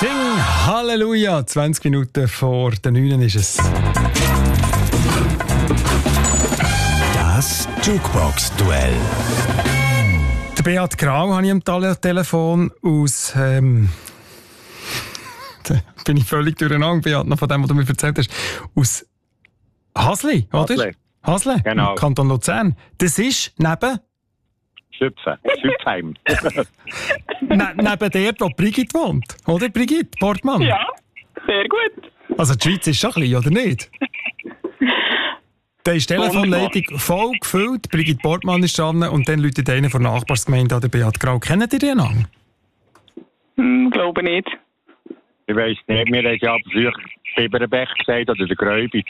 Sing Halleluja! 20 Minuten vor der 9 ist es. Das Jukebox-Duell. Der Beat Grau habe ich am Telefon aus... da bin ich völlig durcheinander, Beat, noch von dem, was du mir erzählt hast. Aus Hasli, oder? Hasli, genau. Kanton Luzern. Das ist neben... Schüpfheim. Neben der, wo Brigitte wohnt. Oder, Brigitte Portmann? Ja, sehr gut. Also die Schweiz ist schon klein, oder nicht? Da ist die Telefonleitung voll gefüllt, Brigitte Portmann ist dran und dann läutet einer von der Nachbarsgemeinde an, der Beat Grau. Kennt ihr den an? Glaube nicht. Ich weiss nicht, wir haben ja früher Biberenbech gesagt oder der Gräubi.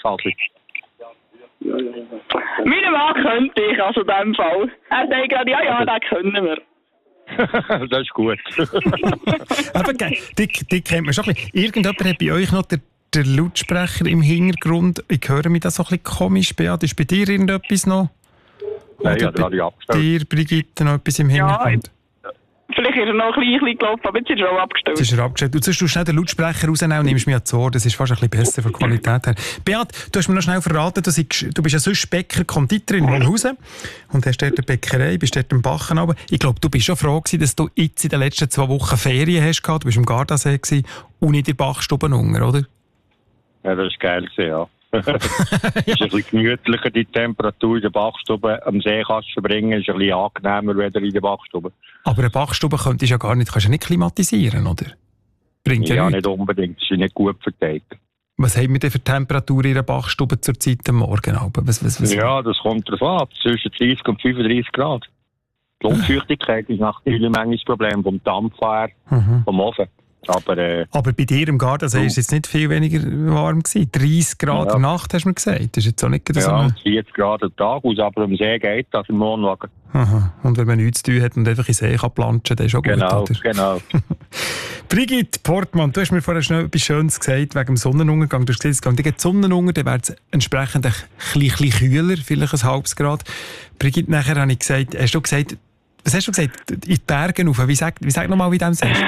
Meine Mann könnte ich, also in diesem Fall. Er sagt gerade, ja, das können wir. Das ist gut. Aber die kennt man schon ein bisschen. Irgendjemand hat bei euch noch den Lautsprecher im Hintergrund. Ich höre mich das so ein bisschen komisch, Beat. Ist bei dir irgendetwas noch? Nein, Oder ja, bei dir, Brigitte, noch etwas im Hintergrund? Vielleicht ist er noch ein bisschen gelaufen, aber jetzt ist er auch abgestellt. Jetzt ist er abgestellt. Du sollst schnell den Lautsprecher rausnehmen und nimmst mich ans Ohr. Das ist fast ein bisschen besser von der Qualität her. Beat, du hast mir noch schnell verraten, du bist ja sonst Bäcker, Konditorin in Holhausen und hast dort eine Bäckerei, bist dort im Bachen. Aber ich glaube, du bist schon froh gewesen, dass du jetzt in den letzten 2 Wochen Ferien hast gehabt. Du bist im Gardasee gewesen und in der Bachstube unten, oder? Ja, das war geil, ja. Es ist ein bisschen gemütlicher, die Temperatur in der Bachstube. Am See kannst du verbringen, ist ein bisschen angenehmer als in der Bachstube. Aber eine Bachstube kannst du ja nicht klimatisieren, oder? Bringt ja nicht unbedingt. Das ist nicht gut verteilt. Was haben wir denn für Temperatur in der Bachstube zur Zeit am Morgen? Was? Ja, das kommt darauf an. Zwischen 30 und 35 Grad. Die Luftfeuchtigkeit ist natürlich manchmal das Problem vom Dampf her, vom Ofen. Aber bei dir im Gardasee war es jetzt nicht viel weniger warm gewesen. 30 Grad in der Nacht, hast du mir gesagt. Das ist jetzt auch nicht so und 40 Grad am Tag aus, aber am See geht das im Wohnwagen. Aha. Und wenn man nichts zu tun hat und einfach in den See kann planschen, dann ist auch gut, oder? Genau. Brigitte Portmann, du hast mir vorher schnell etwas Schönes gesagt wegen dem Sonnenuntergang. Du hast gesagt, es geht die Sonnenunter, dann wäre es entsprechend ein bisschen kühler, vielleicht ein halbes Grad. Brigitte, nachher habe ich gesagt, was hast du gesagt? In die Berge rauf. Wie sag nochmal, wie du das sagst?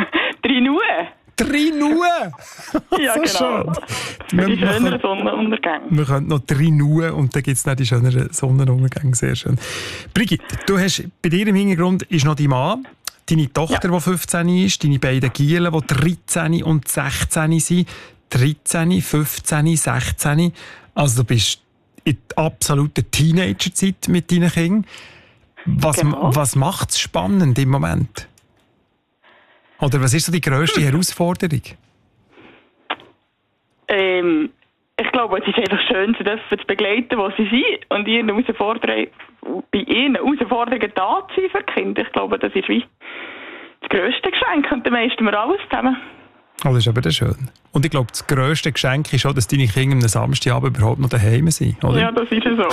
Trinue! Ja, genau. Die schöneren Sonnenuntergänge. Wir können noch Trinue und dann gibt es noch die schöneren Sonnenuntergänge. Sehr schön. Brigitte, du hast, bei dir im Hintergrund ist noch dein Mann, deine Tochter, die 15 ist, deine beiden Gielen, die 13 und 16 sind. 13, 15, 16. Also du bist in der absoluten Teenagerzeit mit deinen Kindern. Was macht es spannend im Moment? Oder was ist so die grösste Herausforderung? Ich glaube, es ist einfach schön, sie dürfen zu begleiten, wo sie sind und bei ihren Herausforderungen da zu sein für die Kinder. Ich glaube, das ist wie das grösste Geschenk und dann meistern wir alles zusammen. Oh, das ist aber schön. Und ich glaube, das grösste Geschenk ist auch, dass deine Kinder am Samstagabend überhaupt noch daheim sind, oder? Ja, das ist so.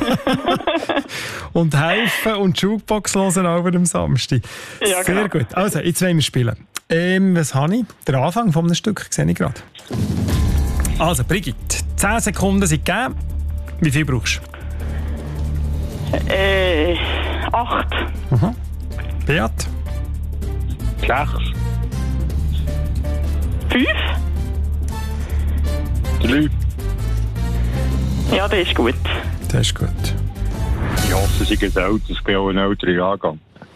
Und helfen und die Jukebox hören auch am Samstag. Ja, sehr genau. gut. Also, jetzt wollen wir spielen. Was habe ich? Der Anfang von einem Stück sehe ich gerade. Also, Brigitte, 10 Sekunden sind gegeben. Wie viel brauchst du? 8. Beat? 6. 5? 3. Ja, das ist gut. Das ist gut. Ich hoffe, sie geht alt, das bin auch ein älterer Jahrgang.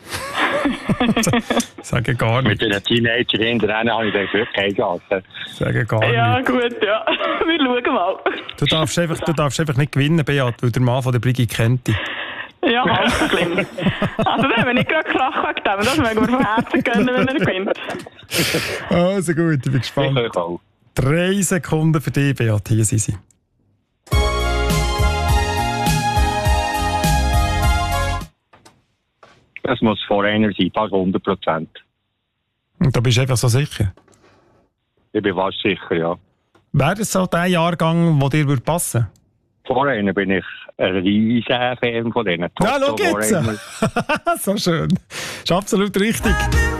Sage gar nicht. Mit den Teenager hinterher habe ich dann wirklich keine Chance. Sage gar nicht. Ja, gut, ja. Wir schauen mal. Du darfst einfach nicht gewinnen, Beat, weil der Mann von der Brigitte kennt dich. Ja, alles schlimm. Also dann, wenn ich gerade Krach wegen dem, das mögen wir von Herzen gönnen, wenn er gewinnt. Also gut, ich bin gespannt. 3 Sekunden für dich, Beat. Hier sind sie. Das muss vor einer sein, fast 100%. Und da bist du einfach so sicher? Ich bin fast sicher, ja. Wäre das so der Jahrgang, der dir passen würde? Vor einer bin ich ein riesen Fan von denen. Ja, schau jetzt! So schön. Das ist absolut richtig.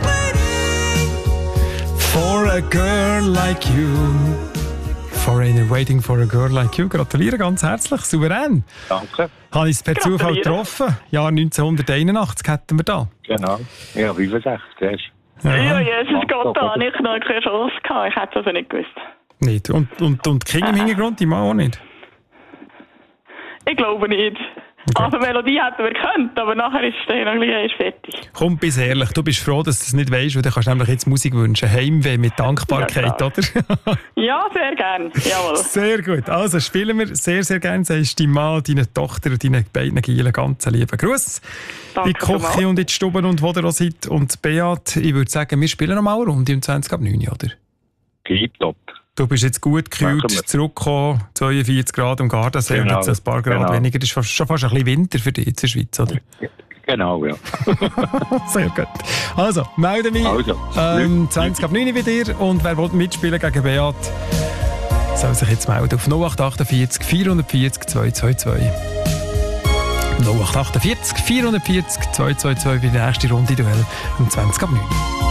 For a girl like you. Foreigner waiting for a girl like you. Gratuliere ganz herzlich, souverän. Danke. Habe ich es per Zufall getroffen. Jahr 1981 hätten wir da. Genau. Ja, 65 erst. Ja, Jesus Gott, da habe ich noch keine Chance gehabt. Ich hätte es also nicht gewusst. Nicht. Und King im Hintergrund, die Mann auch nicht? Ich glaube nicht. Okay. Also Melodie hätten wir gekannt, aber nachher ist es dann noch gleich fertig. Komm, bist ehrlich, du bist froh, dass du es nicht weisst, weil dann kannst du nämlich jetzt Musik wünschen. Heimweh mit Dankbarkeit, Ja, oder? Ja, sehr gern. Jawohl. Sehr gut. Also spielen wir sehr, sehr gerne. Sagst deinem Mann, deiner Tochter und deinen beiden Gielen ganz lieben Gruß. Danke In die Küche vielmals. und in die Stube und wo ihr auch seid. Und Beat, ich würde sagen, wir spielen noch mal eine Runde um 20:09, oder? Tipptopp. Du bist jetzt gut gekühlt Machen wir. zurückgekommen, 42 Grad am Gardasee und Genau, jetzt ein paar Grad genau. weniger. Das ist schon fast ein bisschen Winter für dich in der Schweiz, oder? Genau, ja. Sehr gut. Also, melde mich Also, 20:09 bei dir und wer will mitspielen gegen Beat, soll sich jetzt melden auf 0848 440 222. 0848 440 222 für die nächste Runde Duell um 20:09.